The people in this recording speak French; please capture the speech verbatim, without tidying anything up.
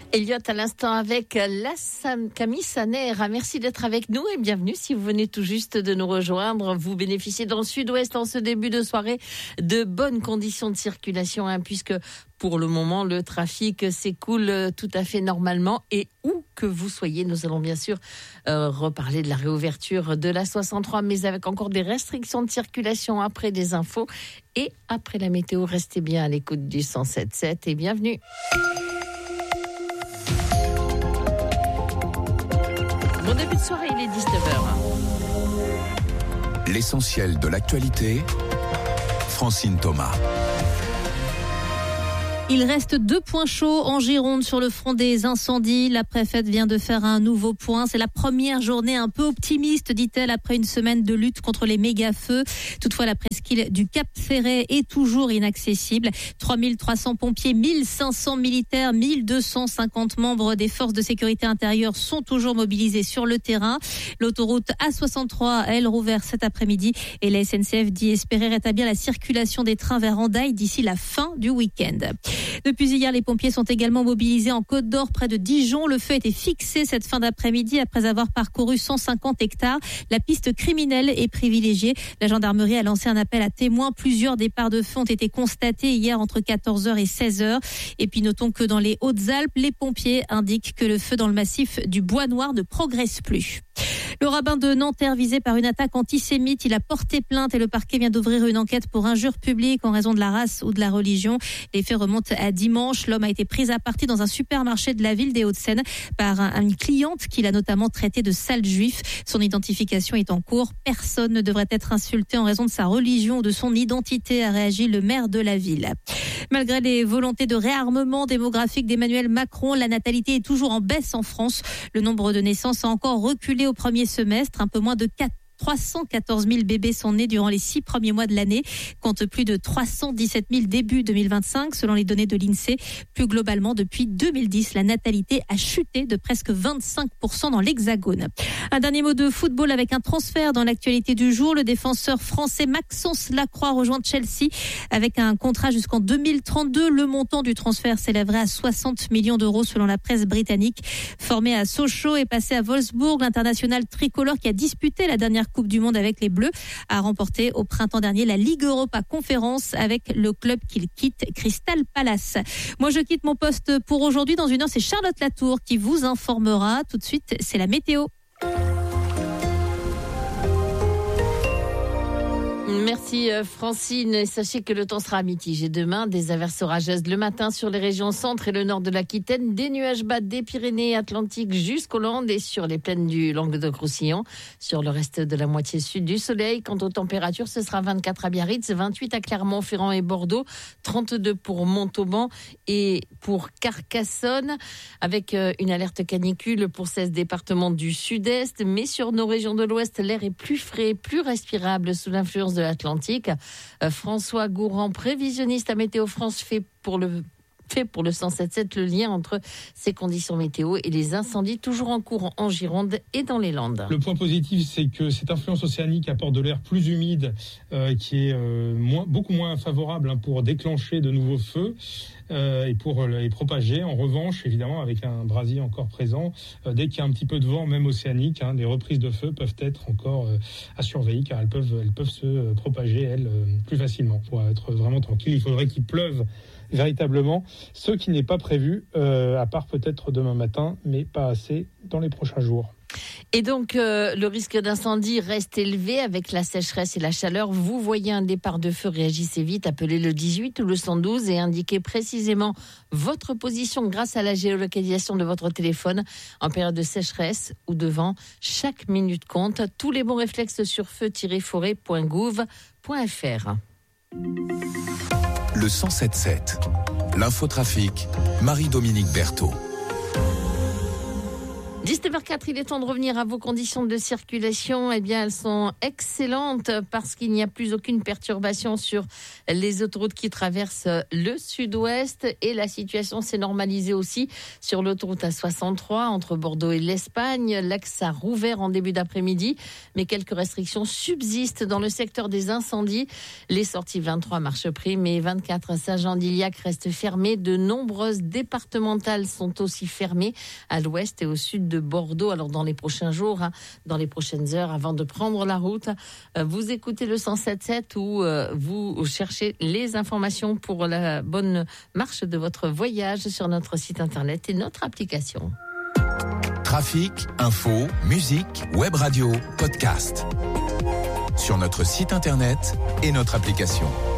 Elliot à l'instant avec la Camille Sanera. Merci d'être avec nous et bienvenue si vous venez tout juste de nous rejoindre. Vous bénéficiez dans le sud-ouest en ce début de soirée de bonnes conditions de circulation hein, puisque pour le moment le trafic s'écoule tout à fait normalement et où que vous soyez. Nous allons bien sûr euh, reparler de la réouverture de la soixante-trois mais avec encore des restrictions de circulation après des infos et après la météo. Restez bien à l'écoute du cent sept sept et bienvenue. Bon début de soirée, il est dix-neuf heures. L'essentiel de l'actualité, Francine Thomas. Il reste deux points chauds en Gironde sur le front des incendies. La préfète vient de faire un nouveau point. C'est la première journée un peu optimiste, dit-elle, après une semaine de lutte contre les méga-feux. Toutefois, la presqu'île du Cap Ferret est toujours inaccessible. trois mille trois cents pompiers, mille cinq cents militaires, mille deux cent cinquante membres des forces de sécurité intérieure sont toujours mobilisés sur le terrain. L'autoroute A soixante-trois, elle, rouvert cet après-midi et la S N C F dit espérer rétablir la circulation des trains vers Hendaye d'ici la fin du week-end. Depuis hier, les pompiers sont également mobilisés en Côte d'Or, près de Dijon. Le feu a été fixé cette fin d'après-midi après avoir parcouru cent cinquante hectares. La piste criminelle est privilégiée. La gendarmerie a lancé un appel à témoins. Plusieurs départs de feu ont été constatés hier entre quatorze heures et seize heures. Et puis notons que dans les Hautes-Alpes, les pompiers indiquent que le feu dans le massif du Bois Noir ne progresse plus. Le rabbin de Nanterre visé par une attaque antisémite, il a porté plainte et le parquet vient d'ouvrir une enquête pour injure publique en raison de la race ou de la religion. Les faits remontent à dimanche. L'homme a été pris à partie dans un supermarché de la ville des Hauts-de-Seine par une cliente qu'il a notamment traité de sale juif. Son identification est en cours. Personne ne devrait être insulté en raison de sa religion ou de son identité, a réagi le maire de la ville. Malgré les volontés de réarmement démographique d'Emmanuel Macron, la natalité est toujours en baisse en France. Le nombre de naissances a encore reculé au premier semestre, un peu moins de trois cent quatorze mille bébés sont nés durant les six premiers mois de l'année, compte plus de trois cent dix-sept mille début deux mille vingt-cinq, selon les données de l'INSEE. Plus globalement, depuis deux mille dix, la natalité a chuté de presque vingt-cinq pour cent dans l'Hexagone. Un dernier mot de football avec un transfert dans l'actualité du jour. Le défenseur français Maxence Lacroix rejoint Chelsea avec un contrat jusqu'en deux mille trente-deux. Le montant du transfert s'élèverait à soixante millions d'euros selon la presse britannique. Formé à Sochaux et passé à Wolfsburg, l'international tricolore qui a disputé la dernière Coupe du Monde avec les Bleus a remporté au printemps dernier la Ligue Europa Conférence avec le club qu'il quitte, Crystal Palace. Moi, je quitte mon poste pour aujourd'hui. Dans une heure, c'est Charlotte Latour qui vous informera. Tout de suite, c'est la météo. Merci Francine. Sachez que le temps sera mitigé demain. Des averses orageuses le matin sur les régions centre et le nord de l'Aquitaine. Des nuages bas des Pyrénées-Atlantiques jusqu'aux Landes et sur les plaines du Languedoc-Roussillon. Sur le reste de la moitié sud du soleil. Quant aux températures, ce sera vingt-quatre à Biarritz, vingt-huit à Clermont-Ferrand et Bordeaux, trente-deux pour Montauban et pour Carcassonne. Avec une alerte canicule pour seize départements du sud-est. Mais sur nos régions de l'ouest, l'air est plus frais, plus respirable sous l'influence de l'Atlantique. Euh, François Gourand, prévisionniste à Météo France, fait pour le fait pour le cent sept sept le lien entre ces conditions météo et les incendies toujours en cours en Gironde et dans les Landes. Le point positif, c'est que cette influence océanique apporte de l'air plus humide euh, qui est euh, moins, beaucoup moins favorable hein, pour déclencher de nouveaux feux euh, et pour les propager. En revanche, évidemment, avec un brasier encore présent, euh, dès qu'il y a un petit peu de vent, même océanique, hein, des reprises de feu peuvent être encore euh, à surveiller car elles peuvent, elles peuvent se euh, propager, elles, euh, plus facilement. Pour être vraiment tranquille, il faudrait qu'il pleuve véritablement, ce qui n'est pas prévu, euh, à part peut-être demain matin, mais pas assez dans les prochains jours. Et donc, euh, le risque d'incendie reste élevé avec la sécheresse et la chaleur. Vous voyez un départ de feu, réagissez vite, appelez le dix-huit ou le cent douze et indiquez précisément votre position grâce à la géolocalisation de votre téléphone en période de sécheresse ou de vent. Chaque minute compte. Tous les bons réflexes sur feu tiret forêt point gouv point f r. Le cent sept sept, l'infotrafic, Marie-Dominique Berthaud. dix-neuf heures quatre, il est temps de revenir à vos conditions de circulation. Eh bien, elles sont excellentes parce qu'il n'y a plus aucune perturbation sur les autoroutes qui traversent le sud-ouest et la situation s'est normalisée aussi sur l'autoroute A soixante-trois entre Bordeaux et l'Espagne. L'axe a rouvert en début d'après-midi, mais quelques restrictions subsistent dans le secteur des incendies. Les sorties vingt-trois Marcheprime et vingt-quatre Saint-Jean-d'Iliac restent fermées. De nombreuses départementales sont aussi fermées à l'ouest et au sud de Bordeaux. Alors dans les prochains jours, hein, dans les prochaines heures, avant de prendre la route, euh, vous écoutez le cent sept sept ou euh, vous cherchez les informations pour la bonne marche de votre voyage sur notre site internet et notre application. Trafic, info, musique, web radio, podcast. Sur notre site internet et notre application.